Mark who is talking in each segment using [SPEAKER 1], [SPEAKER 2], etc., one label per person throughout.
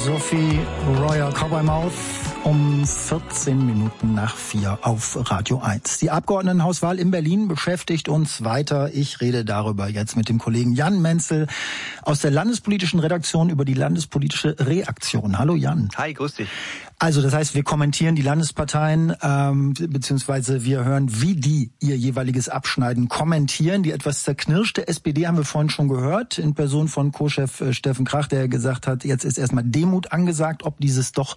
[SPEAKER 1] Sophie Royer Cowboy Mouth um 14 Minuten nach 4 auf Radio 1. Die Abgeordnetenhauswahl in Berlin beschäftigt uns weiter. Ich rede darüber jetzt mit dem Kollegen Jan Menzel aus der landespolitischen Redaktion über die landespolitische Reaktion. Hallo Jan.
[SPEAKER 2] Hi, grüß dich.
[SPEAKER 1] Also das heißt, wir kommentieren die Landesparteien, beziehungsweise wir hören, wie die ihr jeweiliges Abschneiden kommentieren. Die etwas zerknirschte SPD haben wir vorhin schon gehört, in Person von Co-Chef Steffen Krach, der gesagt hat, jetzt ist erstmal Demut angesagt, ob dieses doch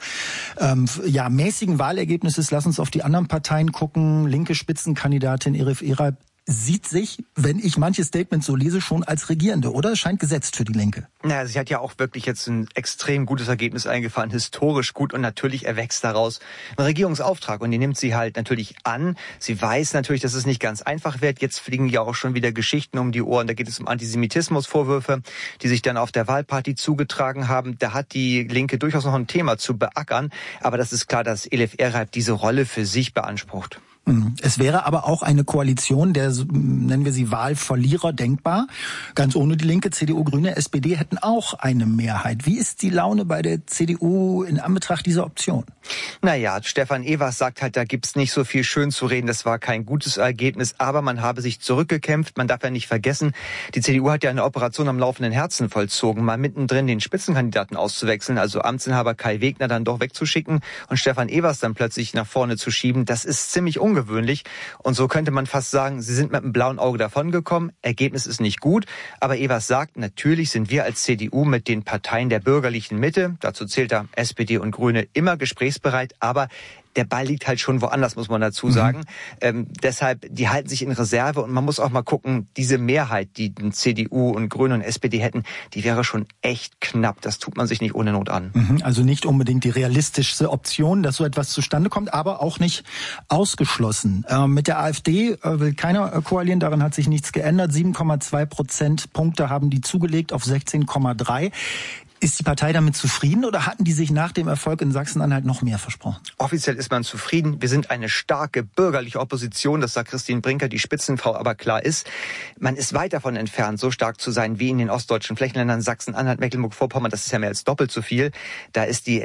[SPEAKER 1] mäßigen Wahlergebnisses. Lass uns auf die anderen Parteien gucken. Linke Spitzenkandidatin Elif Ereib sieht sich, wenn ich manche Statements so lese, schon als Regierende, oder? Es scheint gesetzt für die Linke.
[SPEAKER 2] Naja, sie hat ja auch wirklich jetzt ein extrem gutes Ergebnis eingefahren, historisch gut, und natürlich erwächst daraus ein Regierungsauftrag, und den nimmt sie halt natürlich an. Sie weiß natürlich, dass es nicht ganz einfach wird. Jetzt fliegen ja auch schon wieder Geschichten um die Ohren. Da geht es um Antisemitismusvorwürfe, die sich dann auf der Wahlparty zugetragen haben. Da hat die Linke durchaus noch ein Thema zu beackern. Aber das ist klar, dass Elif Ereib diese Rolle für sich beansprucht.
[SPEAKER 1] Es wäre aber auch eine Koalition der, nennen wir sie Wahlverlierer, denkbar. Ganz ohne die Linke, CDU, Grüne, SPD hätten auch eine Mehrheit. Wie ist die Laune bei der CDU in Anbetracht dieser Option?
[SPEAKER 2] Naja, Stefan Evers sagt halt, da gibt's nicht so viel schön zu reden. Das war kein gutes Ergebnis, aber man habe sich zurückgekämpft. Man darf ja nicht vergessen, die CDU hat ja eine Operation am laufenden Herzen vollzogen, mal mittendrin den Spitzenkandidaten auszuwechseln, also Amtsinhaber Kai Wegner dann doch wegzuschicken und Stefan Evers dann plötzlich nach vorne zu schieben. Das ist ziemlich ungewöhnlich. Und so könnte man fast sagen, sie sind mit einem blauen Auge davongekommen. Ergebnis ist nicht gut. Aber Evers sagt, natürlich sind wir als CDU mit den Parteien der bürgerlichen Mitte, dazu zählt er SPD und Grüne, immer gesprächsbereit. Aber der Ball liegt halt schon woanders, muss man dazu sagen. Deshalb, die halten sich in Reserve, und man muss auch mal gucken, diese Mehrheit, die CDU und Grüne und SPD hätten, die wäre schon echt knapp. Das tut man sich nicht ohne Not an.
[SPEAKER 1] Also nicht unbedingt die realistischste Option, dass so etwas zustande kommt, aber auch nicht ausgeschlossen. Mit der AfD will keiner koalieren, daran hat sich nichts geändert. 7,2 Prozentpunkte haben die zugelegt auf 16,3. Ist die Partei damit zufrieden, oder hatten die sich nach dem Erfolg in Sachsen-Anhalt noch mehr versprochen?
[SPEAKER 2] Offiziell ist man zufrieden. Wir sind eine starke bürgerliche Opposition, das sagt Christine Brinker, die Spitzenfrau. Aber klar ist, man ist weit davon entfernt, so stark zu sein wie in den ostdeutschen Flächenländern Sachsen-Anhalt, Mecklenburg-Vorpommern. Das ist ja mehr als doppelt so viel. Da ist die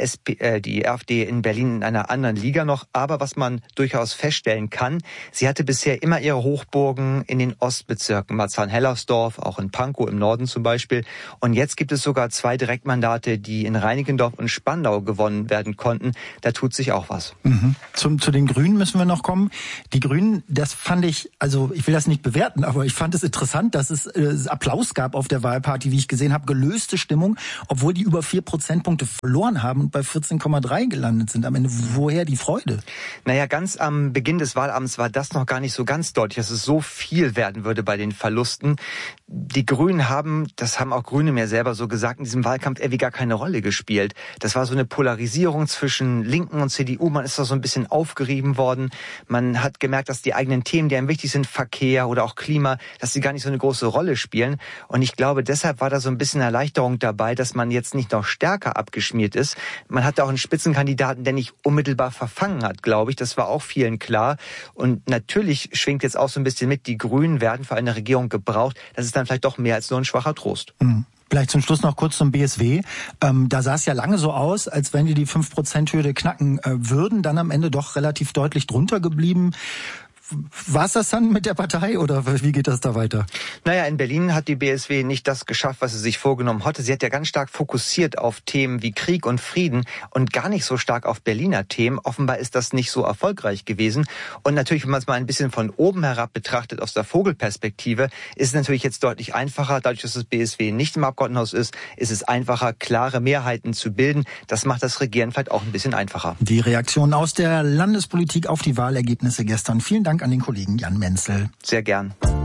[SPEAKER 2] AfD in Berlin in einer anderen Liga noch. Aber was man durchaus feststellen kann, sie hatte bisher immer ihre Hochburgen in den Ostbezirken, Marzahn-Hellersdorf, auch in Pankow im Norden zum Beispiel. Und jetzt gibt es sogar 2 Direktmandate, die in Reinickendorf und Spandau gewonnen werden konnten. Da tut sich auch was.
[SPEAKER 1] Zu den Grünen müssen wir noch kommen. Die Grünen, das fand ich, also ich will das nicht bewerten, aber ich fand es interessant, dass es Applaus gab auf der Wahlparty, wie ich gesehen habe, gelöste Stimmung, obwohl die über 4 Prozentpunkte verloren haben und bei 14,3 gelandet sind. Am Ende, woher die Freude?
[SPEAKER 2] Naja, ganz am Beginn des Wahlabends war das noch gar nicht so ganz deutlich, dass es so viel werden würde bei den Verlusten. Die Grünen haben, das haben auch Grüne mir selber so gesagt, in diesem Wahlkampf irgendwie gar keine Rolle gespielt. Das war so eine Polarisierung zwischen Linken und CDU. Man ist da so ein bisschen aufgerieben worden. Man hat gemerkt, dass die eigenen Themen, die einem wichtig sind, Verkehr oder auch Klima, dass sie gar nicht so eine große Rolle spielen. Und ich glaube, deshalb war da so ein bisschen Erleichterung dabei, dass man jetzt nicht noch stärker abgeschmiert ist. Man hatte auch einen Spitzenkandidaten, der nicht unmittelbar verfangen hat, glaube ich. Das war auch vielen klar. Und natürlich schwingt jetzt auch so ein bisschen mit, die Grünen werden für eine Regierung gebraucht. Das ist dann vielleicht doch mehr als nur ein schwacher Trost.
[SPEAKER 1] Vielleicht zum Schluss noch kurz zum BSW. Da sah es ja lange so aus, als wenn die 5%-Hürde knacken würden, dann am Ende doch relativ deutlich drunter geblieben. War es das dann mit der Partei, oder wie geht das da weiter?
[SPEAKER 2] Naja, in Berlin hat die BSW nicht das geschafft, was sie sich vorgenommen hatte. Sie hat ja ganz stark fokussiert auf Themen wie Krieg und Frieden und gar nicht so stark auf Berliner Themen. Offenbar ist das nicht so erfolgreich gewesen. Und natürlich, wenn man es mal ein bisschen von oben herab betrachtet, aus der Vogelperspektive, ist es natürlich jetzt deutlich einfacher. Dadurch, dass das BSW nicht im Abgeordnetenhaus ist es einfacher, klare Mehrheiten zu bilden. Das macht das Regieren vielleicht auch ein bisschen einfacher.
[SPEAKER 1] Die Reaktion aus der Landespolitik auf die Wahlergebnisse gestern. Vielen Dank an den Kollegen Jan Menzel.
[SPEAKER 2] Sehr gern.